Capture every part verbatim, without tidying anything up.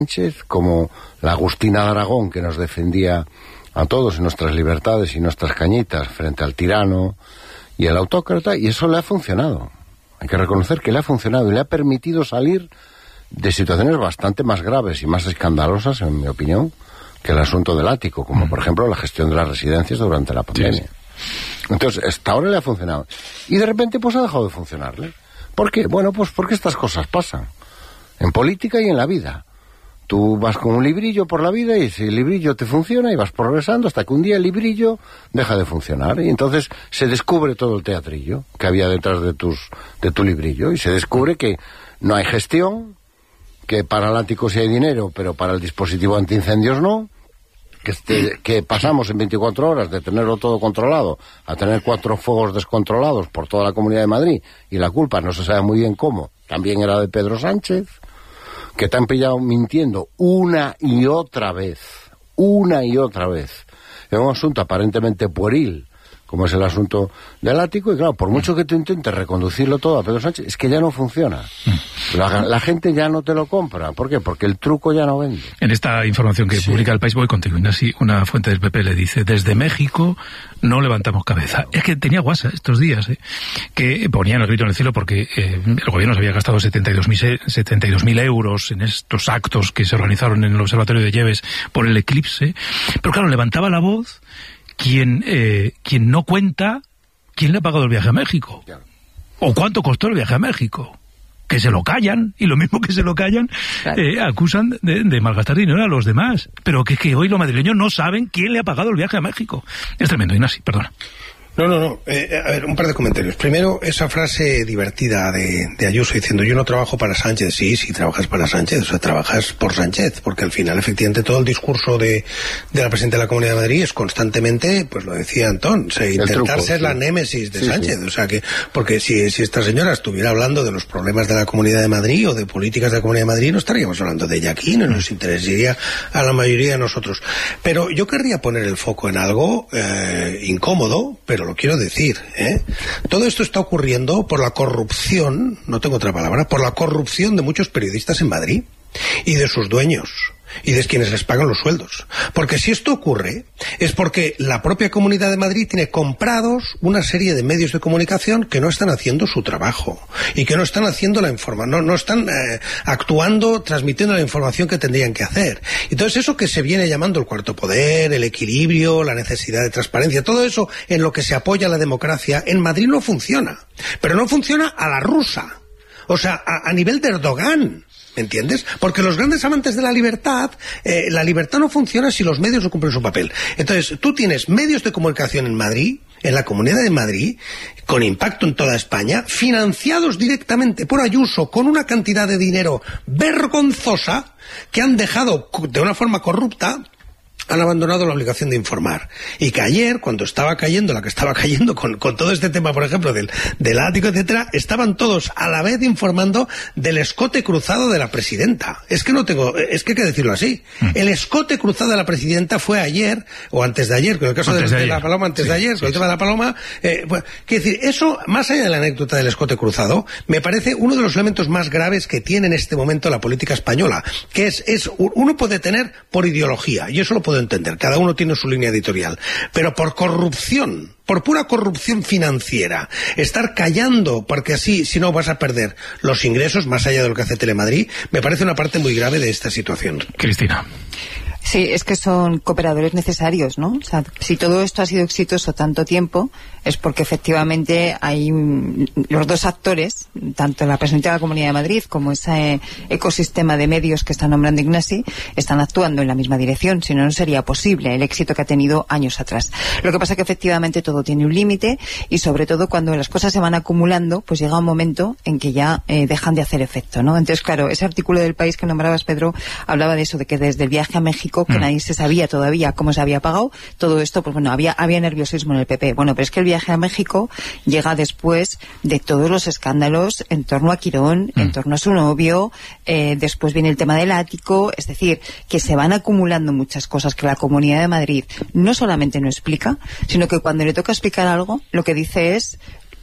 Sánchez, como la Agustina de Aragón, que nos defendía a todos en nuestras libertades y nuestras cañitas frente al tirano y el autócrata, y eso le ha funcionado. Hay que reconocer que le ha funcionado y le ha permitido salir de situaciones bastante más graves y más escandalosas, en mi opinión, que el asunto del ático, como por ejemplo la gestión de las residencias durante la pandemia. Sí. Entonces, hasta ahora le ha funcionado. Y de repente, pues ha dejado de funcionarle. ¿Por qué? Bueno, pues porque estas cosas pasan. En política y en la vida. Tú vas con un librillo por la vida y si el librillo te funciona y vas progresando hasta que un día el librillo deja de funcionar y entonces se descubre todo el teatrillo que había detrás de tus de tu librillo y se descubre que no hay gestión, que para el ático sí hay dinero, pero para el dispositivo antiincendios no, que, este, que pasamos en veinticuatro horas de tenerlo todo controlado a tener cuatro fuegos descontrolados por toda la Comunidad de Madrid y la culpa no se sabe muy bien cómo, también era de Pedro Sánchez, que te han pillado mintiendo una y otra vez, una y otra vez, en un asunto aparentemente pueril, como es el asunto del ático, y claro, por mucho que tú intentes reconducirlo todo a Pedro Sánchez, es que ya no funciona. La, la gente ya no te lo compra. ¿Por qué? Porque el truco ya no vende. En esta información que sí. publica El País, voy contigo, Ignasi, una fuente del P P le dice, desde México no levantamos cabeza. Es que tenía guasa estos días, ¿eh? que ponían el grito en el cielo porque eh, el gobierno se había gastado setenta y dos mil euros en estos actos que se organizaron en el Observatorio de Lleves por el eclipse. Pero claro, levantaba la voz quien, eh, quien no cuenta quién le ha pagado el viaje a México. Claro. O cuánto costó el viaje a México. Que se lo callan, y lo mismo que se lo callan, claro. eh, acusan de, de malgastar dinero a los demás. Pero que, que hoy los madrileños no saben quién le ha pagado el viaje a México. Es tremendo, Ignasi, perdona. No, no, no. Eh, a ver, un par de comentarios. Primero, esa frase divertida de, de Ayuso diciendo yo no trabajo para Sánchez. Sí, sí, trabajas para Sánchez. O sea, trabajas por Sánchez. Porque al final, efectivamente, todo el discurso de, de la presidenta de la Comunidad de Madrid es constantemente, pues lo decía Antón, o sea, intentar truco, ser sí. la némesis de sí, Sánchez. Sí. O sea, que porque si, si esta señora estuviera hablando de los problemas de la Comunidad de Madrid o de políticas de la Comunidad de Madrid, no estaríamos hablando de ella aquí, no nos interesaría a la mayoría de nosotros. Pero yo querría poner el foco en algo eh, incómodo, pero lo quiero decir, ¿eh? Todo esto está ocurriendo por la corrupción, no tengo otra palabra, por la corrupción de muchos periodistas en Madrid y de sus dueños y de quienes les pagan los sueldos. Porque si esto ocurre es porque la propia Comunidad de Madrid tiene comprados una serie de medios de comunicación que no están haciendo su trabajo y que no están haciendo la información, no, no están eh, actuando, transmitiendo la información que tendrían que hacer. Entonces eso que se viene llamando el cuarto poder, el equilibrio, la necesidad de transparencia, todo eso en lo que se apoya la democracia, en Madrid no funciona. Pero no funciona a la rusa. O sea, a, a nivel de Erdogan. ¿Me entiendes? Porque los grandes amantes de la libertad, eh, la libertad no funciona si los medios no cumplen su papel. Entonces, tú tienes medios de comunicación en Madrid, en la Comunidad de Madrid, con impacto en toda España, financiados directamente por Ayuso, con una cantidad de dinero vergonzosa, que han dejado de una forma corrupta, han abandonado la obligación de informar. Y que ayer, cuando estaba cayendo, la que estaba cayendo con, con todo este tema, por ejemplo, del, del ático, etcétera, estaban todos a la vez informando del escote cruzado de la presidenta. Es que no tengo, es que hay que decirlo así. Mm. El escote cruzado de la presidenta fue ayer, o antes de ayer, con el caso de, de, de la Paloma, antes sí, de ayer, sí, con el tema sí. de la Paloma, eh, pues, quiero decir, eso, más allá de la anécdota del escote cruzado, me parece uno de los elementos más graves que tiene en este momento la política española, que es, es, uno puede tener por ideología, y eso lo puedo entender, cada uno tiene su línea editorial, pero por corrupción, por pura corrupción financiera, estar callando porque así, si no, vas a perder los ingresos, más allá de lo que hace Telemadrid, me parece una parte muy grave de esta situación. Cristina. Sí, es que son cooperadores necesarios, ¿no? O sea, si todo esto ha sido exitoso tanto tiempo, es porque efectivamente hay los dos actores, tanto la presidenta de la Comunidad de Madrid como ese ecosistema de medios que está nombrando Ignasi, están actuando en la misma dirección, si no, no sería posible el éxito que ha tenido años atrás. Lo que pasa es que efectivamente todo tiene un límite y sobre todo cuando las cosas se van acumulando, pues llega un momento en que ya eh, dejan de hacer efecto, ¿no? Entonces, claro, ese artículo del País que nombrabas, Pedro, hablaba de eso, de que desde el viaje a México, que mm. nadie se sabía todavía cómo se había pagado, todo esto, pues bueno, había, había nerviosismo en el P P. Bueno, pero es que el viaje a México llega después de todos los escándalos en torno a Quirón, mm. en torno a su novio, eh, después viene el tema del ático, es decir, que se van acumulando muchas cosas que la Comunidad de Madrid no solamente no explica, sino que cuando le toca explicar algo, lo que dice es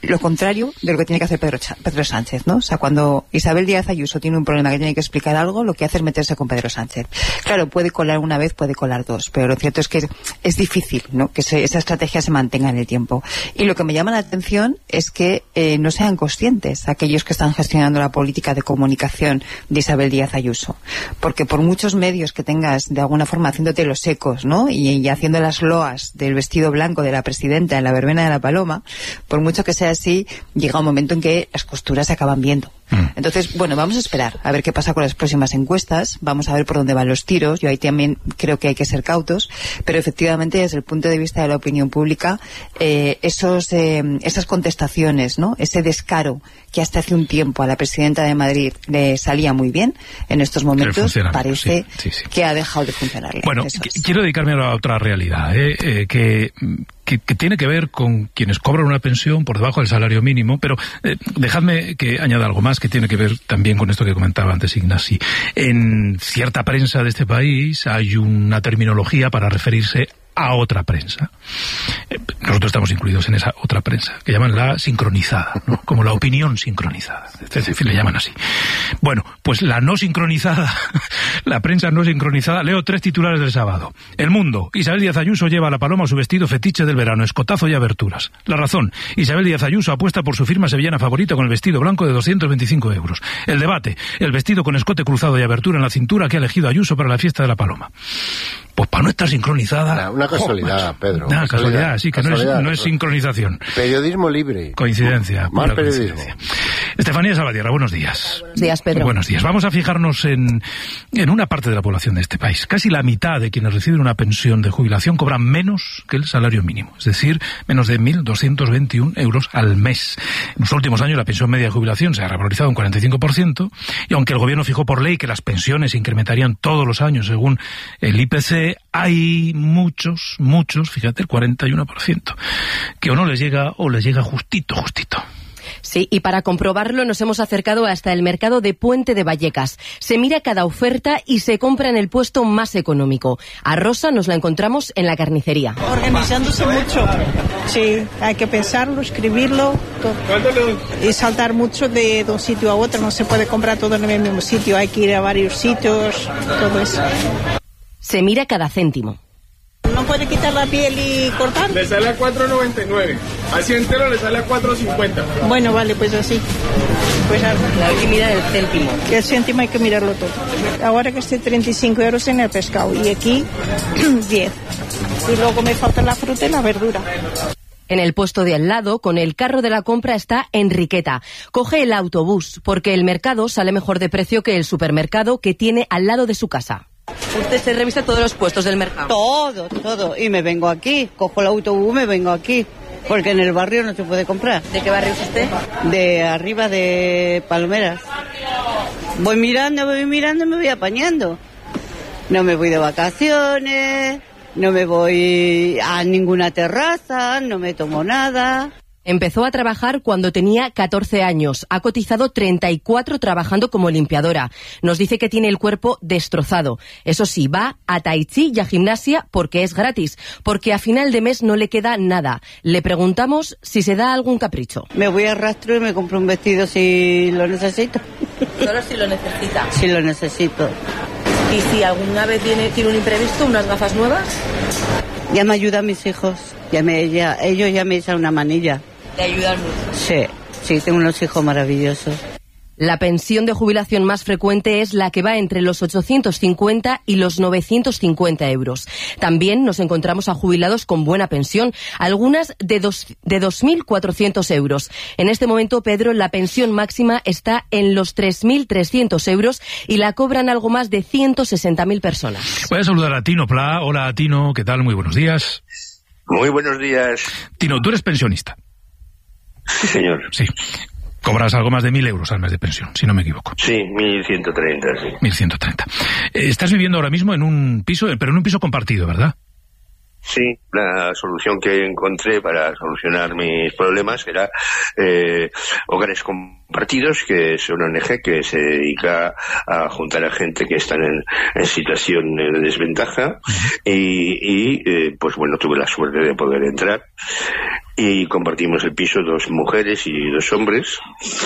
lo contrario de lo que tiene que hacer Pedro, Pedro Sánchez, ¿no? O sea, cuando Isabel Díaz Ayuso tiene un problema que tiene que explicar algo, lo que hace es meterse con Pedro Sánchez. Claro, puede colar una vez, puede colar dos, pero lo cierto es que es, es difícil, ¿no?, que se, esa estrategia se mantenga en el tiempo. Y lo que me llama la atención es que eh, no sean conscientes aquellos que están gestionando la política de comunicación de Isabel Díaz Ayuso. Porque por muchos medios que tengas, de alguna forma, haciéndote los ecos, ¿no?, y, y haciendo las loas del vestido blanco de la presidenta en la verbena de la Paloma, por mucho que sea así, llega un momento en que las costuras se acaban viendo. Entonces, bueno, vamos a esperar a ver qué pasa con las próximas encuestas, vamos a ver por dónde van los tiros. Yo ahí también creo que hay que ser cautos, pero efectivamente desde el punto de vista de la opinión pública, eh, esos eh, esas contestaciones, ¿no?, ese descaro que hasta hace un tiempo a la presidenta de Madrid le salía muy bien, en estos momentos parece sí, sí, sí. que ha dejado de funcionar. Bueno, es. quiero dedicarme a otra realidad, ¿eh? Eh, que... Que, que tiene que ver con quienes cobran una pensión por debajo del salario mínimo, pero eh, dejadme que añada algo más que tiene que ver también con esto que comentaba antes Ignasi. En cierta prensa de este país hay una terminología para referirse a otra prensa. Eh, nosotros estamos incluidos en esa otra prensa, que llaman la sincronizada, ¿no?, como la opinión sincronizada. En fin, le llaman así. Bueno, pues la no sincronizada, la prensa no sincronizada, leo tres titulares del sábado. El Mundo, Isabel Díaz Ayuso lleva a la Paloma su vestido fetiche del verano, escotazo y aberturas. La Razón, Isabel Díaz Ayuso apuesta por su firma sevillana favorita con el vestido blanco de doscientos veinticinco euros. El Debate, el vestido con escote cruzado y abertura en la cintura que ha elegido Ayuso para la fiesta de la Paloma. Pues para no estar sincronizada... Nah, una casualidad, oh, Pedro. Una casualidad, casualidad, sí, que casualidad, no, es, no es sincronización. Periodismo libre. Coincidencia. Más periodismo. Coincidencia. Estefanía Salvatierra, buenos días. Buenos días, Pedro. Buenos días. Vamos a fijarnos en, en una parte de la población de este país. Casi la mitad de quienes reciben una pensión de jubilación cobran menos que el salario mínimo. Es decir, menos de mil doscientos veintiún euros al mes. En los últimos años la pensión media de jubilación se ha revalorizado un cuarenta y cinco por ciento, y aunque el gobierno fijó por ley que las pensiones se incrementarían todos los años según el I P C, hay muchos, muchos, fíjate, el cuarenta y uno por ciento, que o no les llega o les llega justito, justito. Sí, y para comprobarlo nos hemos acercado hasta el mercado de Puente de Vallecas. Se mira cada oferta y se compra en el puesto más económico. A Rosa nos la encontramos en la carnicería. Organizándose mucho. Sí, hay que pensarlo, escribirlo todo. Y saltar mucho de, de un sitio a otro. No se puede comprar todo en el mismo sitio. Hay que ir a varios sitios, todo eso. Se mira cada céntimo. ¿No puede quitar la piel y cortar? Le sale a cuatro noventa y nueve. Así entero le sale a cuatro cincuenta. Bueno, vale, pues así. Pues hay que mirar el céntimo. Que el céntimo hay que mirarlo todo. Ahora que estoy treinta y cinco euros en el pescado y aquí diez. Y luego me falta la fruta y la verdura. En el puesto de al lado, con el carro de la compra, está Enriqueta. Coge el autobús, porque el mercado sale mejor de precio que el supermercado que tiene al lado de su casa. Usted se revisa todos los puestos del mercado. Todo, todo. Y me vengo aquí. Cojo el autobús, me vengo aquí. Porque en el barrio no se puede comprar. ¿De qué barrio es usted? De arriba de Palmeras. Voy mirando, voy mirando y me voy apañando. No me voy de vacaciones, no me voy a ninguna terraza, no me tomo nada. Empezó a trabajar cuando tenía catorce años. Ha cotizado treinta y cuatro trabajando como limpiadora. Nos dice que tiene el cuerpo destrozado. Eso sí, va a tai chi y a gimnasia porque es gratis. Porque a final de mes no le queda nada. Le preguntamos si se da algún capricho. Me voy a rastro y me compro un vestido si lo necesito. Solo si lo necesita. Si lo necesito. ¿Y si alguna vez viene, tiene un imprevisto, unas gafas nuevas? Ya me ayudan mis hijos. Ya me, ya, ellos ya me echan una manilla. ¿Te ayudan mucho? Sí, sí, tengo unos hijos maravillosos. La pensión de jubilación más frecuente es la que va entre los ochocientos cincuenta y los novecientos cincuenta euros. También nos encontramos a jubilados con buena pensión, algunas de, dos, de dos mil cuatrocientos euros. En este momento, Pedro, la pensión máxima está en los tres mil trescientos euros y la cobran algo más de ciento sesenta mil personas. Voy a saludar a Tino Pla. Hola, Tino, ¿qué tal? Muy buenos días. Muy buenos días. Tino, tú eres pensionista. Sí, señor. Sí. Cobras algo más de mil euros al mes de pensión, si no me equivoco. Sí, mil ciento treinta, sí. Mil ciento treinta. Eh, estás viviendo ahora mismo en un piso, pero en un piso compartido, ¿verdad? Sí, la solución que encontré para solucionar mis problemas era eh, hogares con Compartidos, que es una O N G que se dedica a juntar a gente que está en, en situación de desventaja, y, y eh, pues bueno, tuve la suerte de poder entrar y compartimos el piso dos mujeres y dos hombres,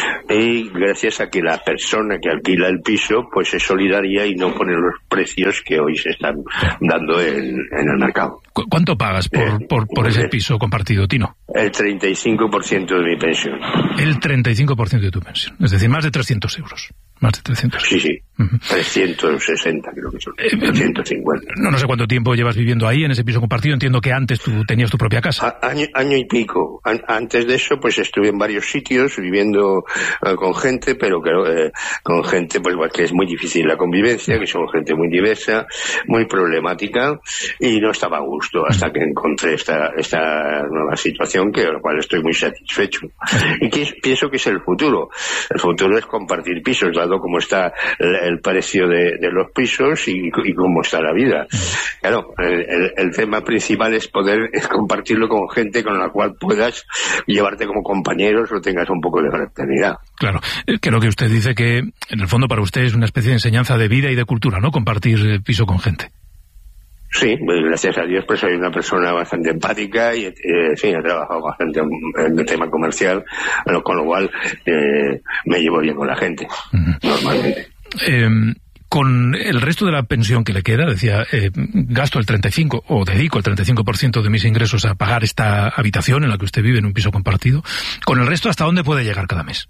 y gracias a que la persona que alquila el piso pues es solidaria y no pone los precios que hoy se están dando en, en el mercado. ¿Cuánto pagas por, eh, por, por ese piso compartido, Tino? El treinta y cinco por ciento de mi pensión. El treinta y cinco por ciento de tu pensión, es decir, más de trescientos euros. Más de trescientos. Sí, sí. Uh-huh. trescientos sesenta creo que son. Eh, trescientos cincuenta. No, no sé cuánto tiempo llevas viviendo ahí, en ese piso compartido. Entiendo que antes tú tenías tu propia casa. A, año, año y pico. An, antes de eso, pues estuve en varios sitios viviendo uh, con gente, pero que, uh, con gente pues que es muy difícil la convivencia, que son gente muy diversa, muy problemática, y no estaba a gusto hasta que encontré esta, esta nueva situación, que a la cual estoy muy satisfecho. Y que es, pienso que es el futuro. El futuro es compartir pisos, como está el precio de, de los pisos y, y cómo está la vida. Claro, el, el tema principal es poder es compartirlo con gente con la cual puedas llevarte como compañeros o tengas un poco de fraternidad. Claro, creo que usted dice que en el fondo para usted es una especie de enseñanza de vida y de cultura, ¿no? Compartir piso con gente. Sí, pues gracias a Dios pues soy una persona bastante empática y eh, sí, he trabajado bastante en el tema comercial, con lo cual eh, me llevo bien con la gente, uh-huh. normalmente. Eh, con el resto de la pensión que le queda, decía, eh, gasto el treinta y cinco o dedico el treinta y cinco por ciento de mis ingresos a pagar esta habitación en la que usted vive en un piso compartido. Con el resto, ¿hasta dónde puede llegar cada mes?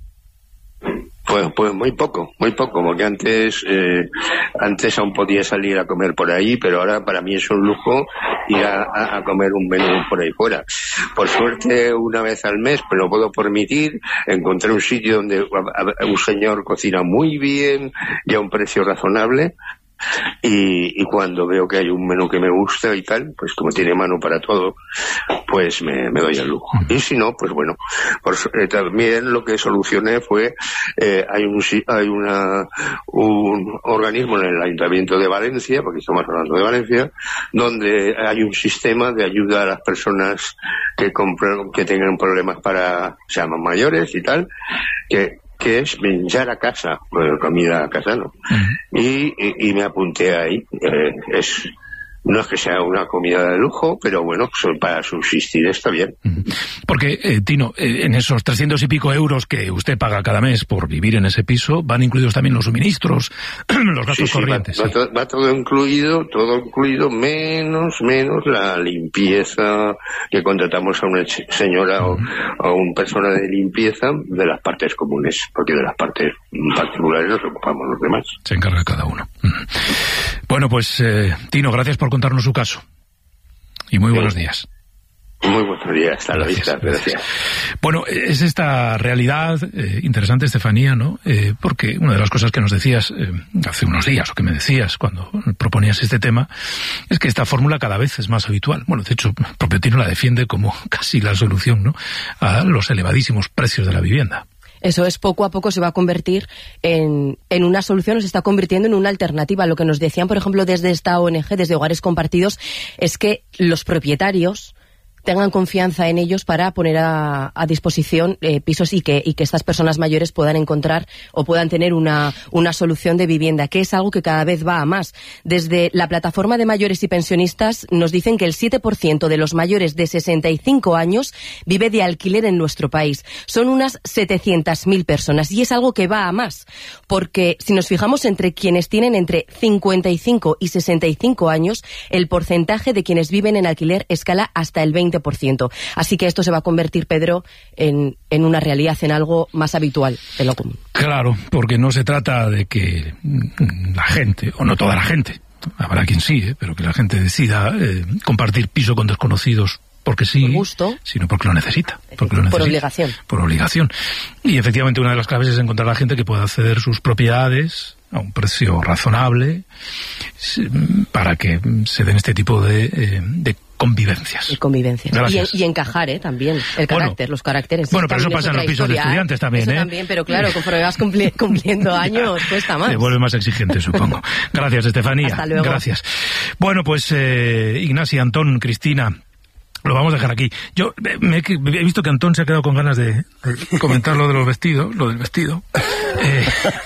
Pues, pues muy poco, muy poco, porque antes eh, antes aún podía salir a comer por ahí, pero ahora para mí es un lujo ir a, a, a comer un menú por ahí fuera. Por suerte, una vez al mes, pero lo puedo permitir, encontré un sitio donde un señor cocina muy bien y a un precio razonable. Y, y cuando veo que hay un menú que me gusta y tal, pues como tiene mano para todo, pues me, me doy el lujo. Y si no, pues bueno, por, eh, también lo que solucioné fue, eh, hay un hay una un organismo en el Ayuntamiento de Valencia, porque estamos hablando de Valencia, donde hay un sistema de ayuda a las personas que compran, que tengan problemas para, se llaman mayores y tal, que que es menjar a casa, bueno, comida a casa, ¿no? Uh-huh. y, y, y me apunté ahí. Eh, es no es que sea una comida de lujo, pero bueno, para subsistir está bien. Porque, eh, Tino, eh, en esos trescientos y pico euros que usted paga cada mes por vivir en ese piso, van incluidos también los suministros, los gastos sí, sí, corrientes. Va, va, sí. todo, va todo incluido, todo incluido, menos, menos la limpieza, que contratamos a una señora uh-huh. o a una persona de limpieza de las partes comunes, porque de las partes particulares nos ocupamos los demás. Se encarga cada uno. Uh-huh. Bueno, pues, eh, Tino, gracias por contarnos su caso. Y muy buenos sí. días. Muy buenos días, hasta la vista. Gracias. Gracias. Bueno, es esta realidad eh, interesante, Estefanía, ¿no? Eh, porque una de las cosas que nos decías eh, hace unos días, o que me decías cuando proponías este tema, es que esta fórmula cada vez es más habitual. Bueno, de hecho, el propio Tino la defiende como casi la solución, ¿no?, a los elevadísimos precios de la vivienda. Eso es, poco a poco se va a convertir en, en una solución, o se está convirtiendo en una alternativa. Lo que nos decían, por ejemplo, desde esta O N G, desde Hogares Compartidos, es que los propietarios tengan confianza en ellos para poner a, a disposición eh, pisos y que, y que estas personas mayores puedan encontrar o puedan tener una, una solución de vivienda, que es algo que cada vez va a más. Desde la plataforma de mayores y pensionistas nos dicen que el siete por ciento de los mayores de sesenta y cinco años vive de alquiler en nuestro país. Son unas setecientas mil personas y es algo que va a más, porque si nos fijamos entre quienes tienen entre cincuenta y cinco y sesenta y cinco años, el porcentaje de quienes viven en alquiler escala hasta el veinte por ciento. Así que esto se va a convertir, Pedro, en, en una realidad, en algo más habitual de lo común. Claro, porque no se trata de que la gente, o no toda la gente, habrá quien sí, ¿eh? pero que la gente decida eh, compartir piso con desconocidos porque sí, por gusto, sino porque lo necesita. Porque lo necesita. Por obligación. Por obligación. Y efectivamente una de las claves es encontrar a la gente que pueda ceder sus propiedades a un precio razonable para que se den este tipo de, eh, de convivencias. Y convivencias. Y, y encajar, ¿eh? También. El carácter, bueno, los caracteres. Bueno, pero eso pasa en los pisos de estudiantes también, eso ¿eh? también, pero claro, conforme vas cumpli cumpliendo años, cuesta más. Se vuelve más exigente, supongo. Gracias, Estefanía. Hasta luego. Gracias. Bueno, pues, eh, Ignacia, Antón, Cristina, lo vamos a dejar aquí. Yo me he, he visto que Antón se ha quedado con ganas de, de comentar lo de los vestidos, lo del vestido. Eh,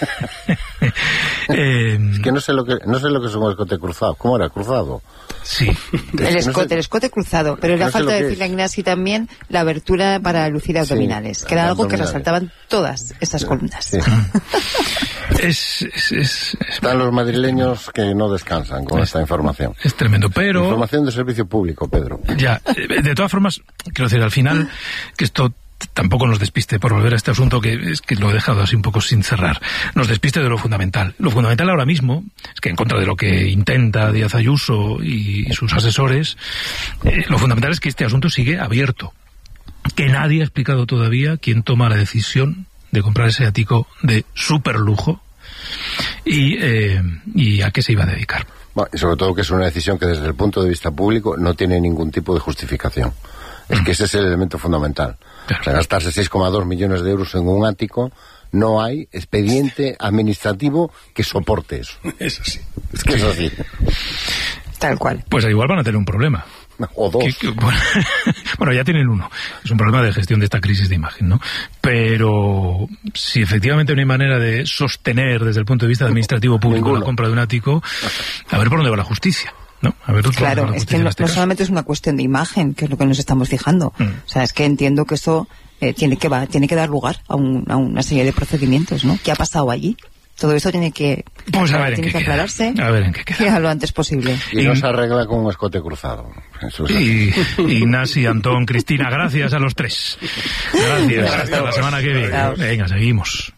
eh, es que no sé lo que no sé lo que es un escote cruzado. ¿Cómo era? ¿Cruzado? Sí. El escote, no sé, el escote cruzado. Pero era no falta de decirle a Ignasi también la abertura para lucir abdominales, sí, que era algo que resaltaban todas estas columnas. Sí. Es, es, es, es, Están los madrileños que no descansan con es, esta información. Es tremendo, pero... Información de servicio público, Pedro. Ya, de todas formas, quiero decir, al final, que esto tampoco nos despiste, por volver a este asunto que es que lo he dejado así un poco sin cerrar, nos despiste de lo fundamental. Lo fundamental ahora mismo es que, en contra de lo que intenta Díaz Ayuso y, y sus asesores, eh, lo fundamental es que este asunto sigue abierto. Que nadie ha explicado todavía quién toma la decisión de comprar ese ático de super lujo y, eh, y a qué se iba a dedicar. Bueno, y sobre todo que es una decisión que desde el punto de vista público no tiene ningún tipo de justificación. Es mm. que ese es el elemento fundamental. Claro. O sea, gastarse seis coma dos millones de euros en un ático, no hay expediente administrativo que soporte eso. Eso sí. Es que es así. Tal cual. Pues igual van a tener un problema. O dos. Que, que, bueno, bueno, ya tienen uno. Es un problema de gestión de esta crisis de imagen, ¿no? Pero si efectivamente no hay manera de sostener desde el punto de vista administrativo público Ninguno. la compra de un ático, a ver por dónde va la justicia, ¿no? A ver claro, es que no, este no solamente es una cuestión de imagen, que es lo que nos estamos fijando. Mm. O sea, es que entiendo que eso eh, tiene que va, tiene que dar lugar a, un, a una serie de procedimientos, ¿no? ¿Qué ha pasado allí? Todo esto tiene que, pues a ver tiene que aclararse a ver en qué queda. lo antes posible. Y, y no se arregla con un escote cruzado. Y Ignasi, Antón, Cristina, gracias a los tres. Gracias. Hasta la semana que viene. Claro. Venga, seguimos.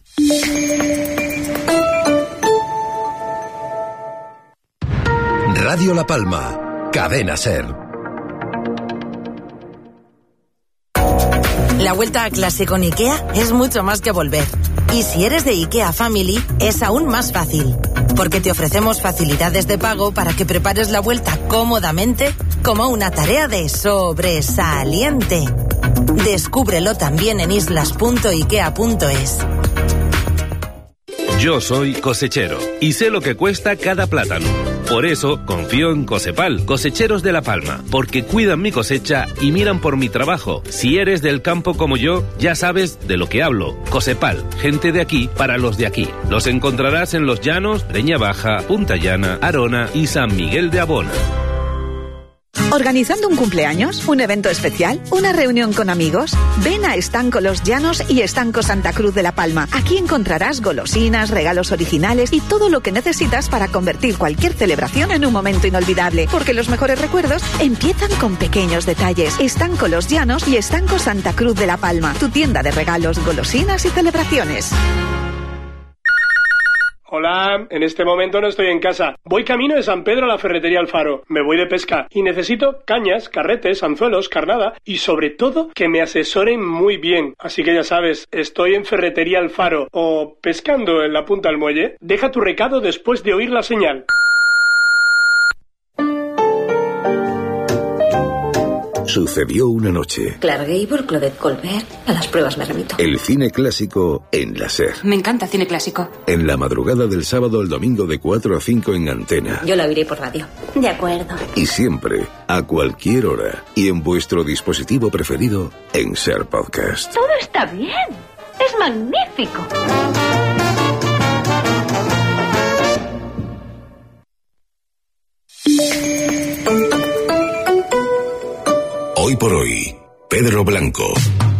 Radio La Palma, Cadena SER. La vuelta a clase con IKEA es mucho más que volver. Y si eres de IKEA Family, es aún más fácil, porque te ofrecemos facilidades de pago para que prepares la vuelta cómodamente como una tarea de sobresaliente. Descúbrelo también en islas punto ikea punto es. Yo soy cosechero y sé lo que cuesta cada plátano. Por eso confío en Cosepal, cosecheros de La Palma, porque cuidan mi cosecha y miran por mi trabajo. Si eres del campo como yo, ya sabes de lo que hablo. Cosepal, gente de aquí para los de aquí. Los encontrarás en Los Llanos, Breña Baja, Punta Llana, Arona y San Miguel de Abona. ¿Organizando un cumpleaños? ¿Un evento especial? ¿Una reunión con amigos? Ven a Estanco Los Llanos y Estanco Santa Cruz de La Palma. Aquí encontrarás golosinas, regalos originales y todo lo que necesitas para convertir cualquier celebración en un momento inolvidable. Porque los mejores recuerdos empiezan con pequeños detalles. Estanco Los Llanos y Estanco Santa Cruz de La Palma. Tu tienda de regalos, golosinas y celebraciones. Hola, en este momento no estoy en casa. Voy camino de San Pedro a la ferretería Alfaro. Me voy de pesca y necesito cañas, carretes, anzuelos, carnada y sobre todo que me asesoren muy bien. Así que ya sabes, estoy en ferretería Alfaro o pescando en la punta del muelle. Deja tu recado después de oír la señal. Sucedió una noche. Clark Gable, Claudette Colbert, a las pruebas me remito. El cine clásico en la SER. Me encanta cine clásico. En la madrugada del sábado al domingo de cuatro a cinco en Antena. Yo la oiré por radio. De acuerdo. Y siempre, a cualquier hora, y en vuestro dispositivo preferido, en SER Podcast. Todo está bien. Es magnífico. Hoy por hoy, Pedro Blanco.